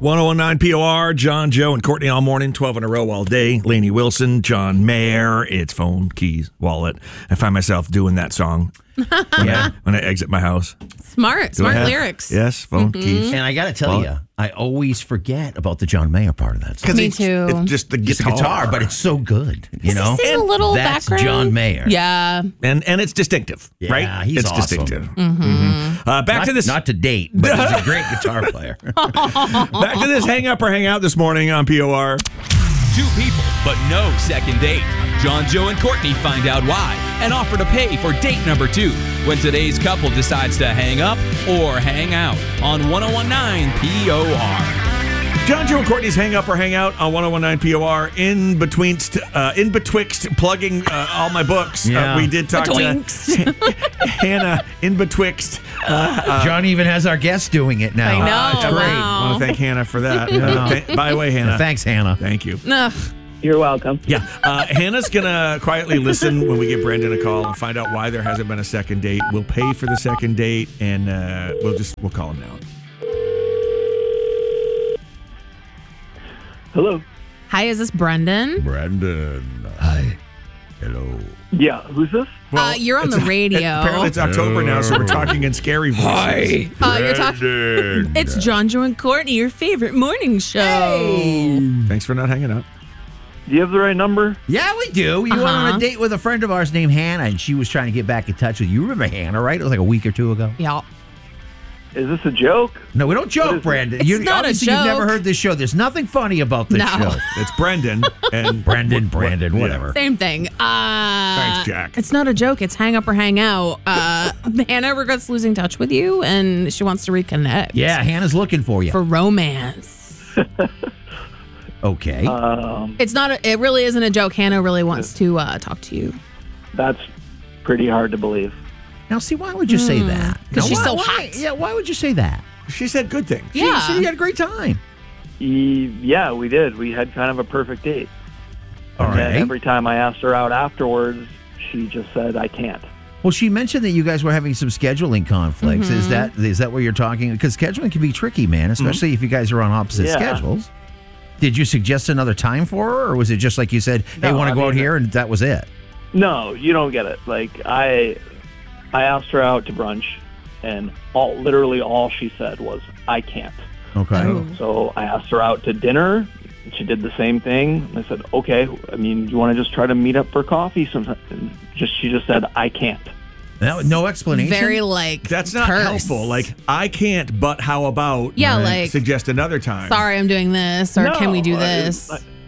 1019 POR, John, Joe, and Courtney all morning, 12 in a row all day. Lainey Wilson, John Mayer, it's phone, keys, wallet. I find myself doing that song when I exit my house. Smart lyrics. Yes, phone, keys. And I got to tell you, I always forget about the John Mayer part of that song. Me too. It's just the It's guitar. a guitar, but it's so good, you know? Sing a little That's background. John Mayer. Yeah. And it's distinctive, Yeah, right? he's it's awesome. distinctive. Back to this. Not to date, but he's a great guitar player. Back to this hang up or hang out this morning on POR. Two people, but no second date. John, Joe, and Courtney find out why and offer to pay for date number 2 when today's couple decides to hang up or hang out on 1019 POR. John, Joe, and Courtney's hang up or hang out on 1019 POR in betwixt plugging all my books. Yeah. We did talk Betwixt. to Hannah in betwixt. John even has our guest doing it now. I know. It's great. Wow. I want to thank Hannah for that. By the way, Hannah. Thanks, Hannah. Thank you. Ugh. You're welcome. Yeah. Hannah's going to quietly listen when we give Brendan a call and find out why there hasn't been a second date. We'll pay for the second date, and we'll call him now. Hello. Hi, is this Brendan? Brandon. Hi. Hello. Yeah, who's this? You're on the radio. Apparently it's October now, so we're talking in scary voices. You're talking. It's John, Joe, and Courtney, your favorite morning show. Thanks for not hanging up. Do you have the right number? Yeah, we do. You went on a date with a friend of ours named Hannah, and she was trying to get back in touch with you. You remember Hannah, right? It was like a week or two ago. Yeah. Is this a joke? No, we don't joke, it? Brandon. It's not a obviously joke. You've never heard this show. There's nothing funny about this No. show. It's Brendan and Brandon, yeah. whatever. Same thing. Thanks, Jack. It's not a joke. It's hang up or hang out. Hannah regrets losing touch with you, and she wants to reconnect. Yeah, Hannah's looking for you. For romance. Okay. It's not. It really isn't a joke. Hannah really wants to talk to you. That's pretty hard to believe. Now, see, why would you say that? 'Cause Now, she's why- so why- hot. Yeah, why would you say that? She said good things. Yeah. She said you had a great time. Yeah, we did. We had kind of a perfect date. All And then right. every time I asked her out afterwards, she just said, I can't. Well, she mentioned that you guys were having some scheduling conflicts. Is that what you're talking? Because scheduling can be tricky, man, especially if you guys are on opposite Yeah. schedules. Did you suggest another time for her, or was it just like you said, hey, No, want to I go out mean- here, and that was it? No, you don't get it. Like, I asked her out to brunch, and literally all she said was, I can't. Okay. Oh. So I asked her out to dinner. And she did the same thing. I said, okay, I mean, you want to just try to meet up for coffee sometime? And she just said, I can't. No explanation? Very like. That's not terse. helpful. Like, I can't, but how about Yeah, like, suggest another time? sorry, I'm doing this, or No, can we do this?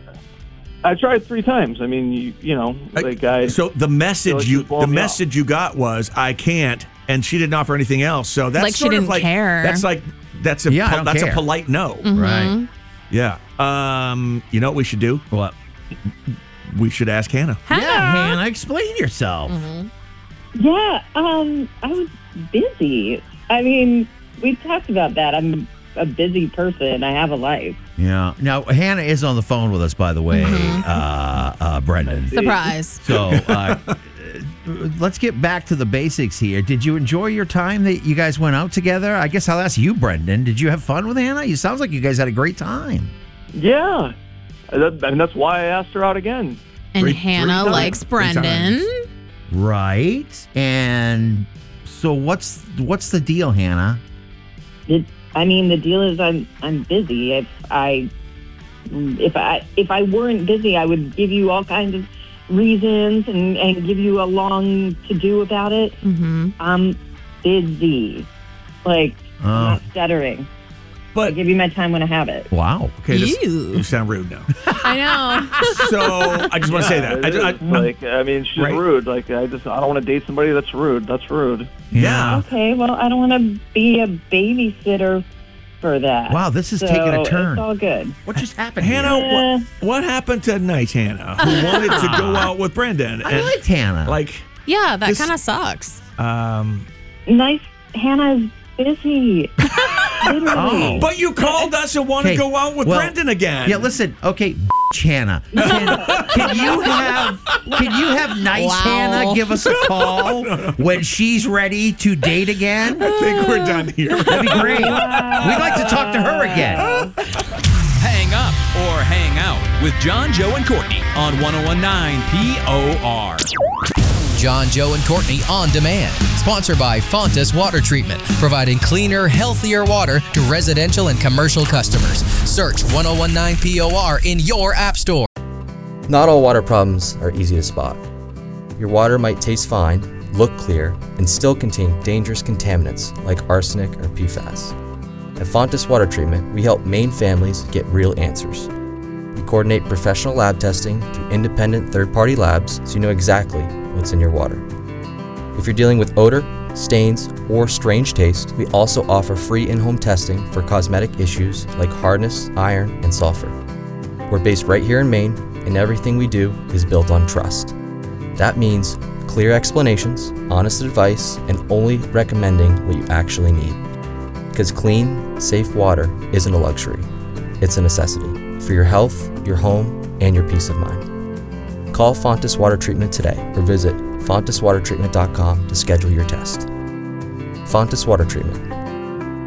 I tried 3 times. I mean, you know, like I. So the feel message like you she's blowing me off. got was I can't, and she didn't offer anything else. So that's Like she sort of didn't like care. that's a Yeah, I don't that's care. a polite no. Right. Yeah. You know what we should do? What? We should ask Hannah. Yeah, Hannah, explain yourself. Yeah, I was busy. I mean, we talked about that. I'm a busy person. I have a life. Yeah. Now, Hannah is on the phone with us, by the way, Brendan. Surprise. So let's get back to the basics here. Did you enjoy your time that you guys went out together? I guess I'll ask you, Brendan. Did you have fun with Hannah? You sounds like you guys had a great time. Yeah. And that's why I asked her out again. And Three Hannah times. likes 3 Brendan. times. Right. And so what's the deal, Hannah? The deal is I'm busy. If I weren't busy, I would give you all kinds of reasons and give you a long to do about it. Mm-hmm. I'm busy. Like, I'm not stuttering. I But give you my time when I have it. Wow. okay, Ew. you sound rude now. I know. So I just want to say that. I mean, she's Right. rude. Like, I don't want to date somebody that's rude. That's rude. Yeah. Okay, well, I don't want to be a babysitter for that. Wow, this is So taking a turn. It's all good. What just happened, Hannah, Yeah. what happened tonight, Hannah? Who wanted to go out with Brendan? I liked Hannah. Like, Yeah, that This- kind of sucks. Nice. Hannah's busy. Literally. but you called us and wanted Okay, to go out with well, Brendan again. Yeah, listen. Okay, Hannah. Can you have nice Wow. Hannah give us a call when she's ready to date again? I think we're done here. That'd be great. We'd like to talk to her again. with John, Joe, and Courtney on 1019 POR. John, Joe, and Courtney On Demand. Sponsored by Fontas Water Treatment, providing cleaner, healthier water to residential and commercial customers. Search 1019 POR in your app store. Not all water problems are easy to spot. Your water might taste fine, look clear, and still contain dangerous contaminants like arsenic or PFAS. At Fontas Water Treatment, we help Maine families get real answers. We coordinate professional lab testing through independent third-party labs so you know exactly what's in your water. If you're dealing with odor, stains, or strange taste, we also offer free in-home testing for cosmetic issues like hardness, iron, and sulfur. We're based right here in Maine, and everything we do is built on trust. That means clear explanations, honest advice, and only recommending what you actually need. Because clean, safe water isn't a luxury, it's a necessity for your health, your home, and your peace of mind. Call Fontas Water Treatment today or visit fontaswatertreatment.com to schedule your test. Fontas Water Treatment,